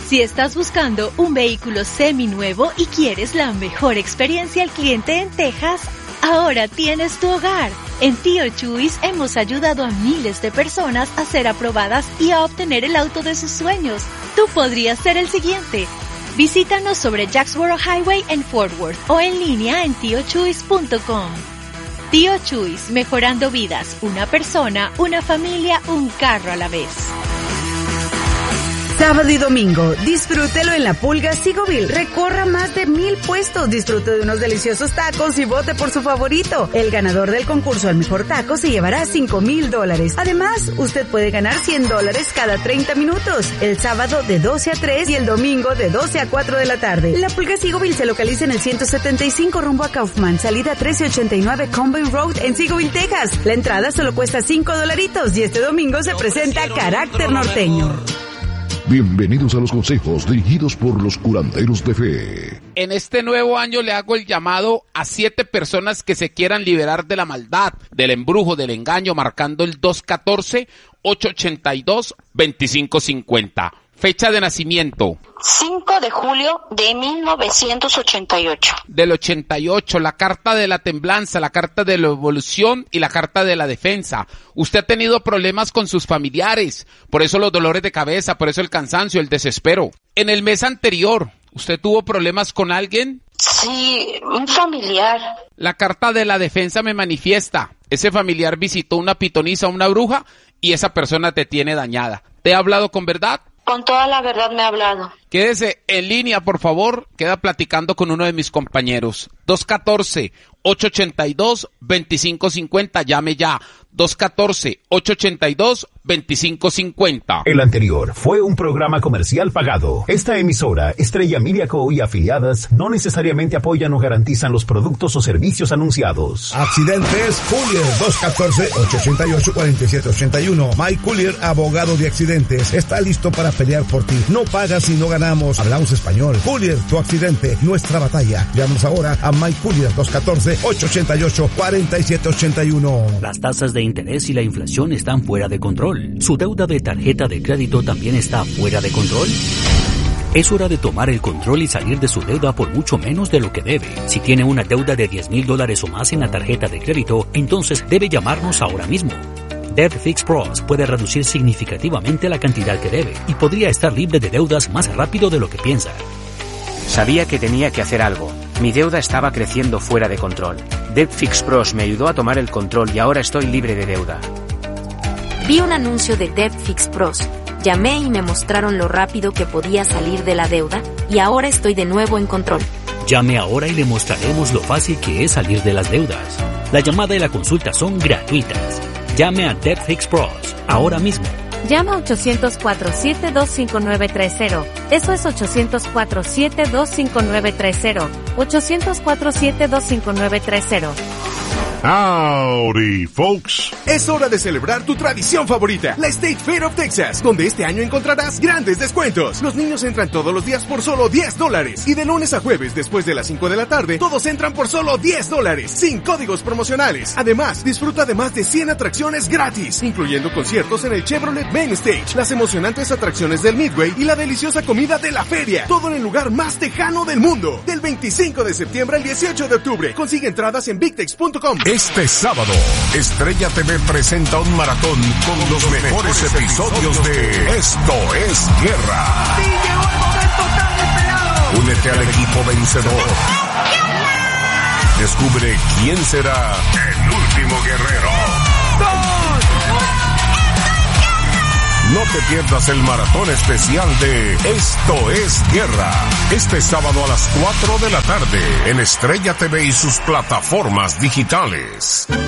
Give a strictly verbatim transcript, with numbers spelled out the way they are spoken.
Si estás buscando un vehículo seminuevo y quieres la mejor experiencia al cliente en Texas, ahora tienes tu hogar. En Tío Chuys hemos ayudado a miles de personas a ser aprobadas y a obtener el auto de sus sueños. Tú podrías ser el siguiente. Visítanos sobre Jacksboro Highway en Fort Worth o en línea en tío chuys punto com. Tío Chuys, mejorando vidas. Una persona, una familia, un carro a la vez. Sábado y domingo, disfrútelo en La Pulga Seagoville. Recorra más de mil puestos, disfrute de unos deliciosos tacos y vote por su favorito. El ganador del concurso al mejor taco se llevará cinco mil dólares. Además, usted puede ganar cien dólares cada treinta minutos. El sábado de doce a tres y el domingo de doce a cuatro de la tarde. La Pulga Seagoville se localiza en el ciento setenta y cinco rumbo a Kaufman, salida trece ochenta y nueve Combine Road en Seagoville, Texas. La entrada solo cuesta cinco dolaritos y este domingo se presenta Carácter Norteño. Bienvenidos a los consejos dirigidos por los curanderos de fe. En este nuevo año le hago el llamado a siete personas que se quieran liberar de la maldad, del embrujo, del engaño, marcando el dos uno cuatro, ocho ocho dos, dos cinco cinco cero. Fecha de nacimiento. cinco de julio de mil novecientos ochenta y ocho. Del ochenta y ocho, la carta de la temblanza, la carta de la evolución y la carta de la defensa. Usted ha tenido problemas con sus familiares, por eso los dolores de cabeza, por eso el cansancio, el desespero. En el mes anterior, ¿usted tuvo problemas con alguien? Sí, un familiar. La carta de la defensa me manifiesta. Ese familiar visitó una pitonisa, una bruja, y esa persona te tiene dañada. ¿Te ha hablado con verdad? Con toda la verdad me ha hablado. Quédese en línea, por favor. Queda platicando con uno de mis compañeros. dos uno cuatro, ocho ocho dos, dos cinco cinco cero. Llame ya. dos uno cuatro, ocho ocho dos, dos cinco cinco cero. El anterior fue un programa comercial pagado. Esta emisora, Estrella Media Co. y afiliadas, no necesariamente apoyan o garantizan los productos o servicios anunciados. Accidentes Collier, dos uno cuatro, ocho ocho ocho, cuatro siete ocho uno. Mike Collier, abogado de accidentes, está listo para pelear por ti. No pagas si no ganamos. Hablamos español. Collier, tu accidente, nuestra batalla. Llámanos ahora a Mike Collier, dos uno cuatro, ocho ocho ocho, cuatro siete ocho uno. Las tasas de interés y la inflación están fuera de control. ¿Su deuda de tarjeta de crédito también está fuera de control? Es hora de tomar el control y salir de su deuda por mucho menos de lo que debe. Si tiene una deuda de diez mil dólares o más en la tarjeta de crédito, entonces debe llamarnos ahora mismo. Debt Fix Pros puede reducir significativamente la cantidad que debe y podría estar libre de deudas más rápido de lo que piensa. Sabía que tenía que hacer algo. Mi deuda estaba creciendo fuera de control. Debt Fix Pros me ayudó a tomar el control y ahora estoy libre de deuda. Vi un anuncio de Debt Fix Pros. Llamé y me mostraron lo rápido que podía salir de la deuda y ahora estoy de nuevo en control. Llame ahora y le mostraremos lo fácil que es salir de las deudas. La llamada y la consulta son gratuitas. Llame a Debt Fix Pros ahora mismo. Llama a ocho cero cuatro, siete dos cinco nueve tres cero. Eso es ocho cero cuatro, siete dos cinco nueve tres cero. ocho cero cuatro, siete dos cinco nueve tres cero. Howdy, folks. Es hora de celebrar tu tradición favorita, la State Fair of Texas, donde este año encontrarás grandes descuentos. Los niños entran todos los días por solo diez dólares. Y de lunes a jueves, después de las cinco de la tarde, todos entran por solo diez dólares, sin códigos promocionales. Además, disfruta de más de cien atracciones gratis, incluyendo conciertos en el Chevrolet Main Stage, las emocionantes atracciones del Midway y la deliciosa comida de la feria. Todo en el lugar más tejano del mundo. Del veinticinco de septiembre al dieciocho de octubre. Consigue entradas en big tex punto com. Este sábado, Estrella T V presenta un maratón con los mejores episodios de Esto es Guerra. ¡Sí, llegó el momento tan esperado! Únete al equipo vencedor. Descubre quién será el último guerrero. No te pierdas el maratón especial de Esto es Guerra. Este sábado a las cuatro de la tarde en Estrella T V y sus plataformas digitales.